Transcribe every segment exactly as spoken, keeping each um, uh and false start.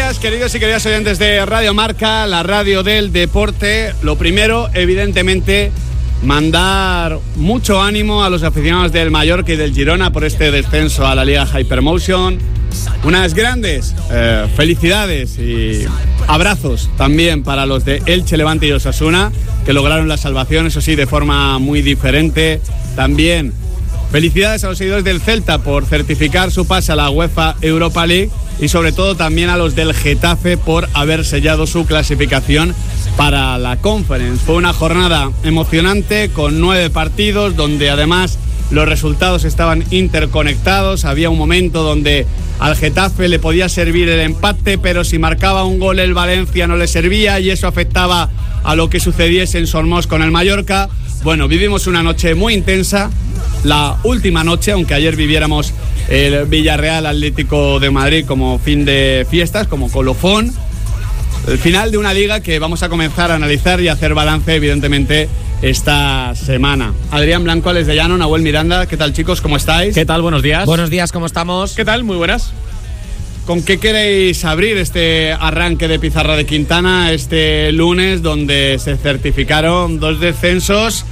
días, queridos y queridas oyentes de Radio Marca, la radio del deporte. Lo primero, evidentemente, mandar mucho ánimo a los aficionados del Mallorca y del Girona por este descenso a la Liga Hypermotion. Unas grandes eh, felicidades y abrazos también para los de Elche, Levante y Osasuna, que lograron la salvación, eso sí, de forma muy diferente. También felicidades a los seguidores del Celta por certificar su pase a la UEFA Europa League y sobre todo también a los del Getafe por haber sellado su clasificación para la Conference. Fue una jornada emocionante con nueve partidos donde además los resultados estaban interconectados. Había un momento donde al Getafe le podía servir el empate, pero si marcaba un gol el Valencia no le servía y eso afectaba a lo que sucediese en Sormós con el Mallorca. Bueno, vivimos una noche muy intensa, la última noche, aunque ayer viviéramos el Villarreal Atlético de Madrid como fin de fiestas, como colofón. El final de una liga que vamos a comenzar a analizar y a hacer balance, evidentemente, esta semana. Adrián Blanco, Alex de Llano, Nahuel Miranda, ¿qué tal, chicos? ¿Cómo estáis? ¿Qué tal? Buenos días. Buenos días, ¿cómo estamos? ¿Qué tal? Muy buenas. ¿Con qué queréis abrir este arranque de Pizarra de Quintana este lunes, donde se certificaron dos descensos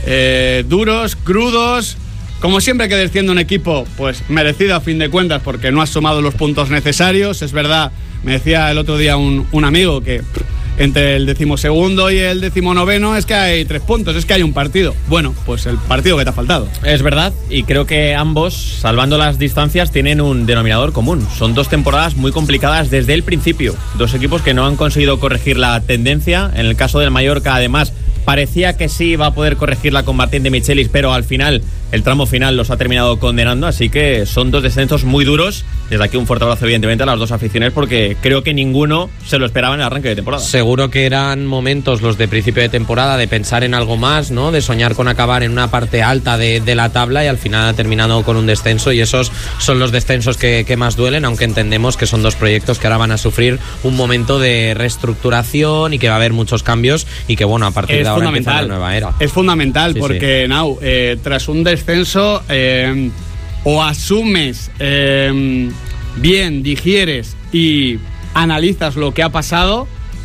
eh, duros, crudos? Como siempre que desciende un equipo, pues merecido a fin de cuentas porque no ha sumado los puntos necesarios. Es verdad, me decía el otro día un, un amigo que entre el decimosegundo y el decimonoveno es que hay tres puntos, es que hay un partido. Bueno, pues el partido que te ha faltado. Es verdad, y creo que ambos, salvando las distancias, tienen un denominador común. Son dos temporadas muy complicadas desde el principio. Dos equipos que no han conseguido corregir la tendencia. En el caso del Mallorca, además, parecía que sí iba a poder corregir la con Martín de Michelis, pero al final, el tramo final los ha terminado condenando, así que son dos descensos muy duros. Desde aquí un fuerte abrazo, evidentemente, a las dos aficiones, porque creo que ninguno se lo esperaba en el arranque de temporada. Seguro que eran momentos los de principio de temporada de pensar en algo más, ¿no? De soñar con acabar en una parte alta de, de la tabla y al final ha terminado con un descenso, y esos son los descensos que, que más duelen, aunque entendemos que son dos proyectos que ahora van a sufrir un momento de reestructuración y que va a haber muchos cambios y que, bueno, a partir es de ahora empieza la nueva era. Es fundamental, sí, porque, sí. Nau, eh, tras un descenso eh, o asumes eh, bien, digieres y analizas lo que ha pasado,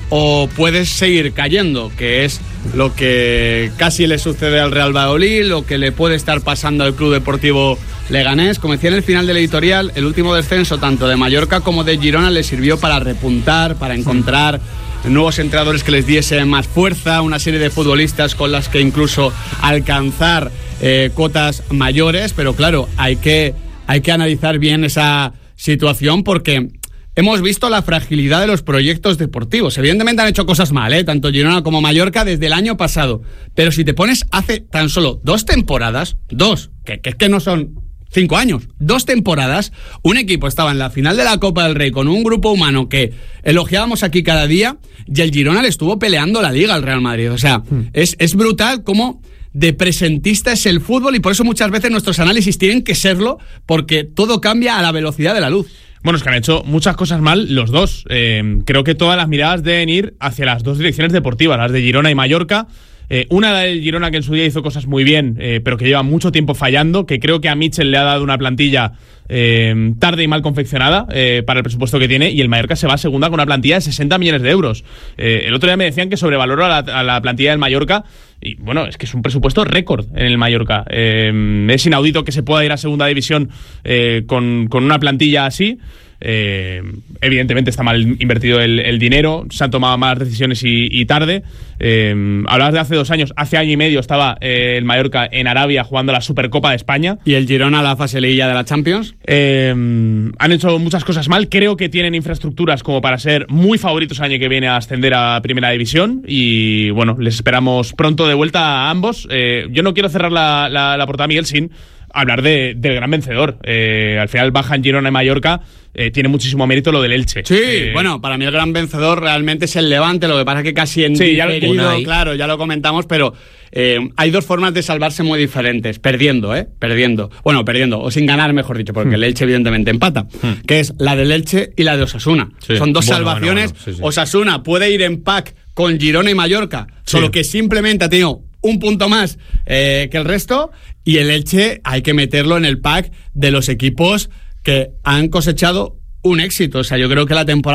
o puedes seguir cayendo, que es lo que casi le sucede al Real Valladolid, lo que le puede estar pasando al Club Deportivo Leganés. Como decía en el final del editorial, el último descenso tanto de Mallorca como de Girona le sirvió para repuntar, para encontrar nuevos entrenadores que les diesen más fuerza, una serie de futbolistas con las que incluso alcanzar eh, cuotas mayores, pero claro, hay que, hay que analizar bien esa situación porque hemos visto la fragilidad de los proyectos deportivos. Evidentemente han hecho cosas mal, ¿eh? Tanto Girona como Mallorca desde el año pasado, pero si te pones hace tan solo dos temporadas, dos, que, que es que no son cinco años, dos temporadas, un equipo estaba en la final de la Copa del Rey con un grupo humano que elogiábamos aquí cada día, y el Girona le estuvo peleando la Liga al Real Madrid. O sea, hmm. es, es brutal cómo de presentista es el fútbol, y por eso muchas veces nuestros análisis tienen que serlo, porque todo cambia a la velocidad de la luz. Bueno, es que han hecho muchas cosas mal los dos. Eh, creo que todas las miradas deben ir hacia las dos direcciones deportivas, las de Girona y Mallorca. Eh, una de Girona que en su día hizo cosas muy bien, eh, pero que lleva mucho tiempo fallando, que creo que a Mitchell le ha dado una plantilla eh, tarde y mal confeccionada eh, para el presupuesto que tiene, y el Mallorca se va a segunda con una plantilla de sesenta millones de euros. Eh, el otro día me decían que sobrevaloró a la, a la plantilla del Mallorca, y bueno, es que es un presupuesto récord en el Mallorca. Eh, es inaudito que se pueda ir a segunda división eh, con, con una plantilla así. Eh, evidentemente está mal invertido el, el dinero, se han tomado malas decisiones y, y tarde. Eh, hablabas de hace dos años, hace año y medio estaba eh, el Mallorca en Arabia jugando la Supercopa de España. ¿Y el Girona la fase liguilla de la Champions? Eh, han hecho muchas cosas mal. Creo que tienen infraestructuras como para ser muy favoritos el año que viene a ascender a Primera División, y bueno, les esperamos pronto de vuelta a ambos. Eh, yo no quiero cerrar la, la, la portada, Miguel, sin hablar de, del gran vencedor. Eh, al final bajan Girona y Mallorca. Eh, tiene muchísimo mérito lo del Elche. Sí, eh, bueno, para mí el gran vencedor realmente es el Levante, lo que pasa es que casi en sí, ya diferido, claro, ya lo comentamos, pero eh, hay dos formas de salvarse muy diferentes, perdiendo, ¿eh? Perdiendo. Bueno, perdiendo, o sin ganar, mejor dicho, porque hmm. el Elche evidentemente empata, hmm. que es la del Elche y la de Osasuna. Sí. Son dos bueno, salvaciones. Bueno, bueno, sí, sí. Osasuna puede ir en pack con Girona y Mallorca, sí. solo que simplemente ha tenido un punto más eh, que el resto, y el Elche hay que meterlo en el pack de los equipos que han cosechado un éxito. O sea, yo creo que la temporada